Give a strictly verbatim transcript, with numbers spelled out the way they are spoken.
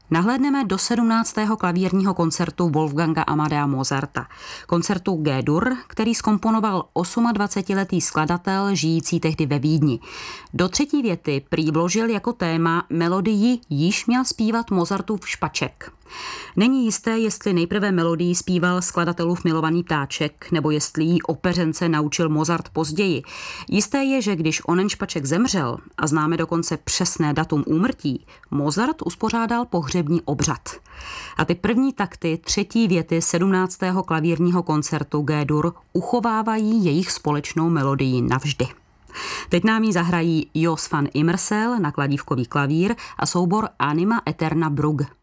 Nahlédneme do sedmnáctého klavírního koncertu Wolfganga Amadea Mozarta. Koncertu G-dur, který zkomponoval dvacetiosmiletý skladatel žijící tehdy ve Vídni. Do třetí věty prý vložil jako téma melodii již měl zpívat Mozartův špaček. Není jisté, jestli nejprve melodii zpíval skladatelův milovaný ptáček, nebo jestli jí opeřence naučil Mozart později. Jisté je, že když onen špaček zemřel, a známe dokonce přesné datum úmrtí, Mozart uspořádal pohřební obřad. A ty první takty třetí věty sedmnáctého klavírního koncertu G-dur uchovávají jejich společnou melodii navždy. Teď nám ji zahrají Jos van Immersel na kladívkový klavír a soubor Anima Eterna Brugge.